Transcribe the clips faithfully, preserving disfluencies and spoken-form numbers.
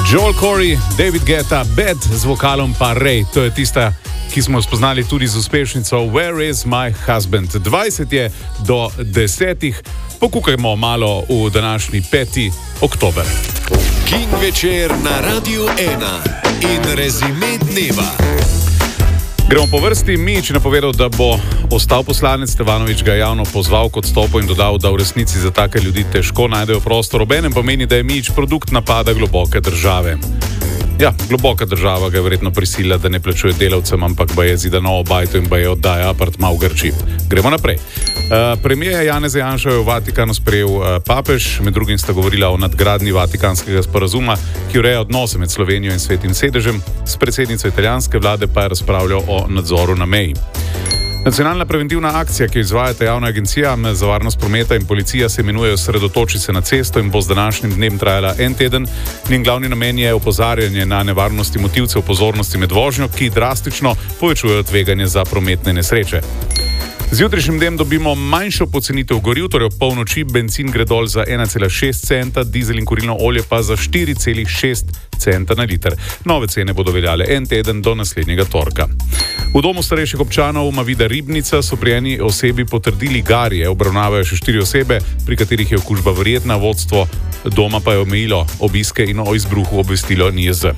Joel Corey, David Guetta, Bad z vokalom pa Ray. To je tista, ki smo jo spoznali tudi z uspešnico Where is my husband? dvajset je do desetih. Pokukajmo malo v današnji peti oktober. King večer na Radiu ena in rezime dneva. Gremo po vrsti. Mijić je napovedal, da bo ostal poslanec. Stevanović ga je javno pozval k odstopu in dodal, da v resnici za take ljudi težko najdejo prostor. Obenem pomeni, da je Mijić produkt napada globoke države. Ja, globoka država ga je verjetno prisila, da ne plačuje delavcem, ampak ba je zida novo bajto in ba je oddaja apartma v Grčiji. Gremo naprej. Uh, Premijer Janez Janša je v Vatikanu sprejel uh, papež, med drugim sta govorila o nadgradnji Vatikanskega sporazuma, ki ureja odnose med Slovenijo in Svetim sedežem, s predsednico italijanske vlade pa je razpravljal o nadzoru na meji. Nacionalna preventivna akcija, ki jo izvajata javna agencija za varnost prometa in policija, se imenuje Osredotoči se na cesto in bo z današnjim dnem trajala en teden. Njen glavni namen je opozarjanje na nevarnosti motilcev pozornosti med vožnjo, ki drastično povečujejo tveganje za prometne nesreče. Z jutrišnjim dnem dobimo manjšo pocenitev goriv, torej ob polnoči bencin gre dol za ena cela šest centa, dizel in kurilno olje pa za štiri cela šest centa na liter. Nove cene bodo veljale en teden do naslednjega torka. V domu starejših občanov Mavida Ribnica so pri eni osebi potrdili garje, obravnavajo še štiri osebe, pri katerih je okužba verjetna, vodstvo doma pa je omejilo obiske in o izbruhu obvestilo N I J Z.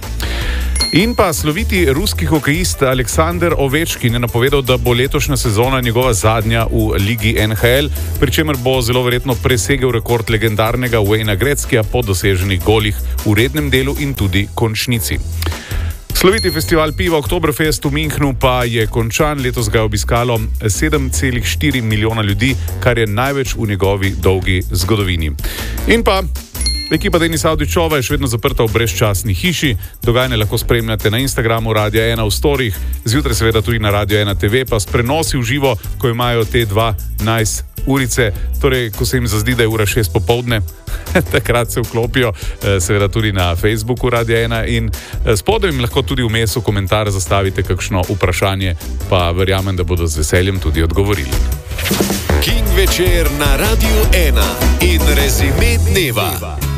In pa sloviti ruski hokejist Aleksandar Ovečkin je napovedal, da bo letošnja sezona njegova zadnja v ligi N H L, pri čemer bo zelo verjetno presegel rekord legendarnega Wayna Gretzkyja po doseženih golih v rednem delu in tudi končnici. Sloviti festival piva Oktoberfest v Münchnu pa je končan. Letos ga je obiskalo sedem cela štiri milijona ljudi, kar je največ v njegovi dolgi zgodovini. In pa ekipa Denis Avdićova je še vedno zaprta v brezčasni hiši. Dogajanje lahko spremljate na Instagramu Radia ena v storih, zjutraj seveda tudi na Radio ena T V, pa s prenosi v živo, ko imajo te dva nice urice, torej ko se jim zazdi, da je ura šest popoldne, takrat se vklopijo, seveda tudi na Facebooku Radia ena in spodaj jim lahko tudi vmes v komentar zastavite kakšno vprašanje, pa verjamem, da bodo z veseljem tudi odgovorili. King večer na Radiu ena in rezime dneva.